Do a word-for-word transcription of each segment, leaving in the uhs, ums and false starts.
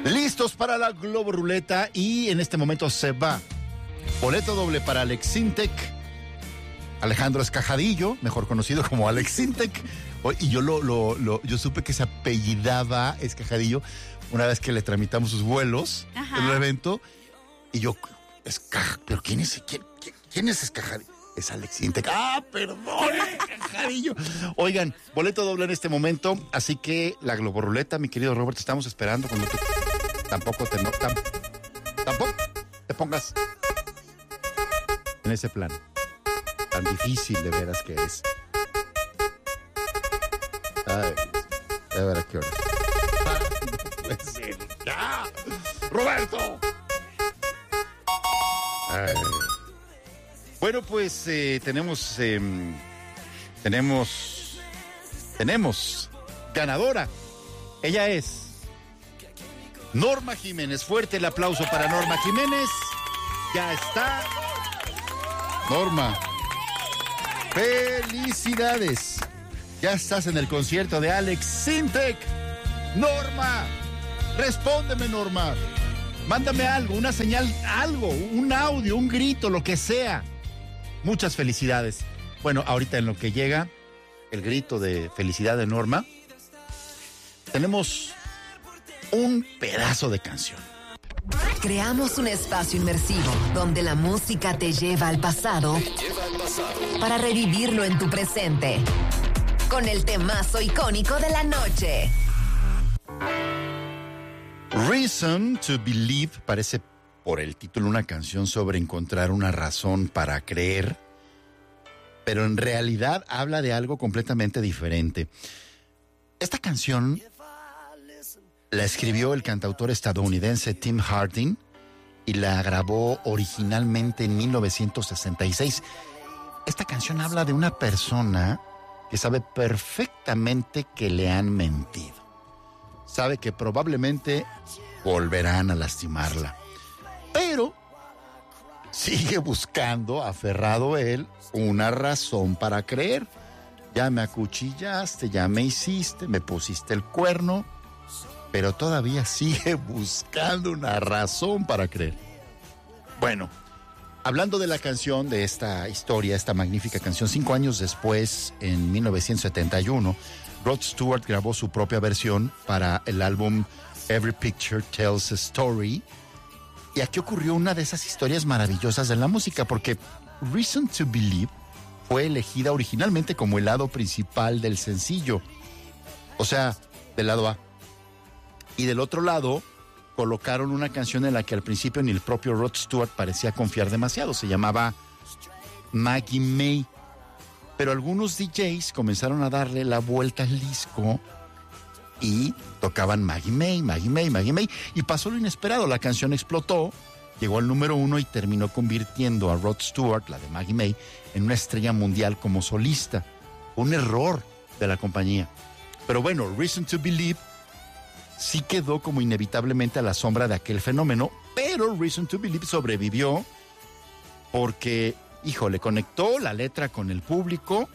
Listos para la Globo Ruleta y en este momento se va. Boleto doble para Alex Sintek, Alejandro Escajadillo, mejor conocido como Alex Sintek. Y yo lo, lo, lo, yo supe que se apellidaba Escajadillo una vez que le tramitamos sus vuelos. Ajá. En un evento. Y yo, Escaj, ¿pero quién es, quién, quién, quién es Escajadillo? Es Alex Sintek. Ah, perdón, Escajadillo. Oigan, boleto doble en este momento, así que la Globo Ruleta, mi querido Robert, te estamos esperando cuando tú tampoco te no, tam, tampoco te pongas en ese plan tan difícil de veras que es. Ay, a ver a qué hora. Pues sí, ya. Roberto. Ay. Bueno, pues eh, tenemos, eh, tenemos, tenemos ganadora. Ella es Norma Jiménez. Fuerte el aplauso para Norma Jiménez. Ya está. Norma, felicidades. Ya estás en el concierto de Alex Sintek. Norma, respóndeme, Norma. Mándame algo, una señal, algo, un audio, un grito, lo que sea. Muchas felicidades. Bueno, ahorita en lo que llega el grito de felicidad de Norma, tenemos un pedazo de canción. Creamos un espacio inmersivo donde la música te lleva al pasado, lleva al pasado para revivirlo en tu presente. Con el temazo icónico de la noche. Reason to Believe parece por el título una canción sobre encontrar una razón para creer, pero en realidad habla de algo completamente diferente. Esta canción la escribió el cantautor estadounidense Tim Hardin y la grabó originalmente en mil novecientos sesenta y seis. Esta canción habla de una persona que sabe perfectamente que le han mentido. Sabe que probablemente volverán a lastimarla, pero sigue buscando, aferrado él, una razón para creer. Ya me acuchillaste, ya me hiciste, me pusiste el cuerno, pero todavía sigue buscando una razón para creer. Bueno, hablando de la canción, de esta historia, esta magnífica canción, cinco años después, en mil novecientos setenta y uno, Rod Stewart grabó su propia versión para el álbum Every Picture Tells a Story. Y aquí ocurrió una de esas historias maravillosas de la música, porque Reason to Believe fue elegida originalmente como el lado principal del sencillo. O sea, del lado A. Y del otro lado colocaron una canción en la que al principio ni el propio Rod Stewart parecía confiar demasiado. Se llamaba Maggie May. Pero algunos D Js comenzaron a darle la vuelta al disco y tocaban Maggie May, Maggie May, Maggie May. Y pasó lo inesperado. La canción explotó, llegó al número uno y terminó convirtiendo a Rod Stewart, la de Maggie May, en una estrella mundial como solista. Un error de la compañía. Pero bueno, Reason to Believe sí quedó como inevitablemente a la sombra de aquel fenómeno, pero Reason to Believe sobrevivió porque, híjole, conectó la letra con el público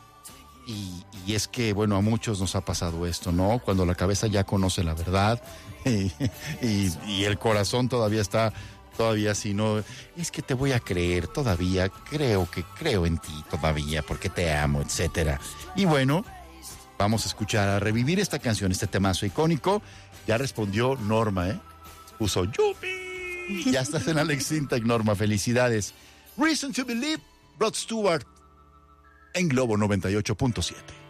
y, y es que, bueno, a muchos nos ha pasado esto, ¿no? Cuando la cabeza ya conoce la verdad y, y, y el corazón todavía está, todavía así, ¿no? Es que te voy a creer todavía, creo que creo en ti todavía porque te amo, etcétera. Y bueno, vamos a escuchar, a revivir esta canción, este temazo icónico. Ya respondió Norma, ¿eh? Puso ¡yupi! Ya estás en Alex Sintek, Norma, felicidades. Reason to Believe, Rod Stewart, en Globo noventa y ocho punto siete.